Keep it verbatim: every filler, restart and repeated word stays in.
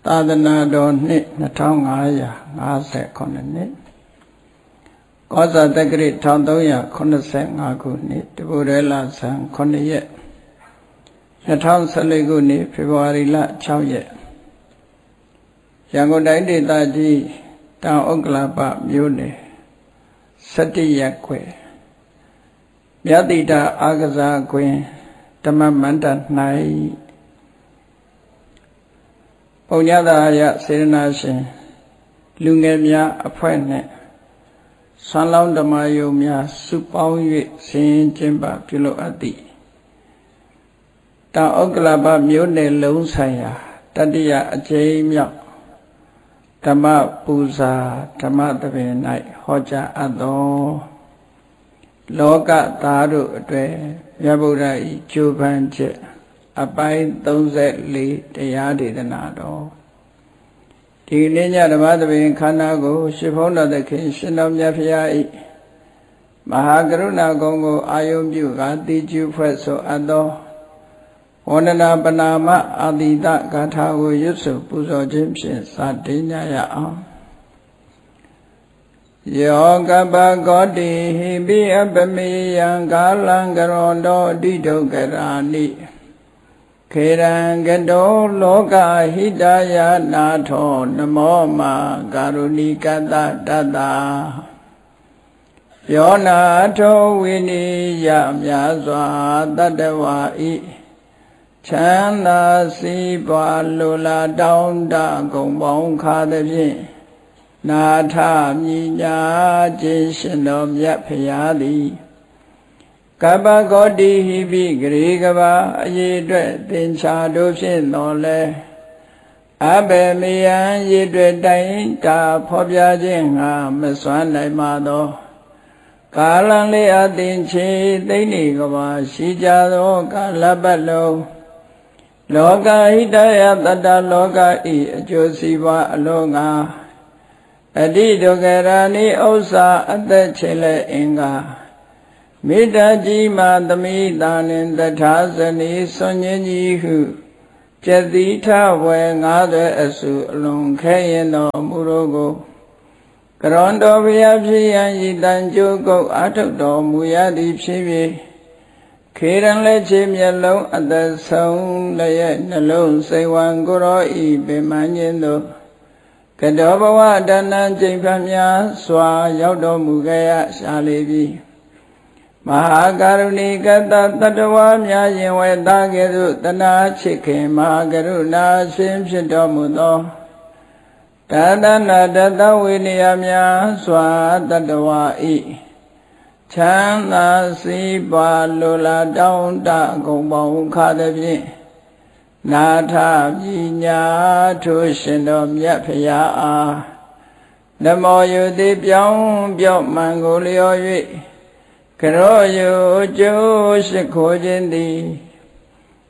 သာသနာတော်နှစ်နှစ်ထောင်ငါးရာငါးဆယ်ခုနှစ်ကောဇာတက္ကရာတစ်ထောင်သုံးရာခုနှစ်ဆယ်ငါးခုနှစ်တပုရဲလဆန်းခုနှစ်ရက်နှစ်ထောင်ဆယ်လေးခုနှစ်ဖေဖော်ဝါရီလခြောက်ရက်ရန်ကုန်တိုင်းဒေသကြီးတောင်ဥက္ကလာပမြို့နယ်စတိရက်ခွေမြတ်တိတာအာကစားကွင်းဓမ္မမန္တ၌ပုံညတာရစေရနာရှင်လူငယ်များအဖွဲ့နှင့်ဆွမ်းလောင်းဓမ္မယုံများစုပေါင်း၍ဆင်ကျင်းပပြုလုပ်အပ်သည်တောင်ဥက္ကလာပမြို့နယ်လုံးဆိုင်ရာတတိယအကြိမ်မြောက်ဓမ္မပူဇာဓမ္မသဘင်၌ဟောကြားအပ်သောလောကသားတို့အတွေ့မြတ်ဗုဒ္ဓ၏ကြိုးပမ်းချက်အပိုင်းသုံးဆယ်လေးတရားဒေသနာတော်ဒီနေ့ညဓမ္မသဘင်ခန္ဓာကိုရှင်ဘုန်းတော်သခင်ရှင်တော်မြတ်ဖရာ၏မဟာကရုဏာကုံကိုအာယုံပြုကာတိကျုဖွဲ့ဆိုအပ်သောဝန္ဒနာပနာမအာတိတဂါထာကိုရွတ်ဆိုပူဇော်ခြင်းဖြင့်စတင်ကြရအောင်ယောကပကောတိဟိပိအပမေယံကာလံကရောတောအတိဒုက္ခရာနိခေရံကတောလောကဟိတယနာထောနမောမာကာရုဏိကတတတယောနာထောဝိနိယမြာစွာတတ္တဝါဤချမ်းသာစီးပွားလိုလားတောင်းတဂုံပေါင်းခါသည်ဖြင့်နာထမြညာခြင်းရှင်တော်မြတ်ဖရာသည်ကပ္ပဂေါတိဟိပိဂရေကဘာအရေအတွက်သင်္ချာတို့ဖြင့်တော်လဲအဘေမေယံရေအတွက်တိုင်တာဖော်ပြခြင်းငါမစွမ်းနိုင်ပါသောကာလံလေးအသင်ချေသိနေကဘာရှိကြသောကာလပတ်လုံးလောကဟိတယတတ္တလောကဤအကျိုးစီးပွားအလုံးငါအတိဒုက္ခရာနိဥစ္စာအသက်ချေလက်အင်္ဂါမေတ္တာကြီးမှသမိတာနှင့်တထာဇနီဆွန်ញင်းကြီးဟုပြတိထဝေငါးသွဲအစုအလုံးခဲရင်တော်မူတော်ကိုကရွန်တော်ဘုရားဖြစ်ရန်ဤတန်ကြိုးကုတ်အာထုတ်တော်မူရသည်ဖြစ်၍ခေရန်လက်ချေမျက်လုံးအသက်ဆုံးလည်းရဲ့နှလုံးစိတ်ဝံကိုရောဤပင်မညင်းတို့ကတောဘဝတဏ္ဏကျိန်ဖတ်များစွာရောက်တော်မူခဲ့ရရှာလေပြီမဟာကာရုဏိကတတတ္တဝါများရင်ဝဲသားကဲ့သို့တနာချစ်ခင်မဟာကရုဏာရှင်ဖြစ်တော်မူသောတသနာတတဝိနည်းများစွာတတ္တဝါဤချမ်းသာစီးပွားလိုလားတောင်းတဂုံပေါင်းခါသည်ဖြင့်နာထပညာထိုရှင်တော်မြတ်ဖရာအားနမောယုတိပြောင်းပြောင်းမှန်ကိုလျော်၍ကရောယုကျိုးရှိခိုးခြင်းသည်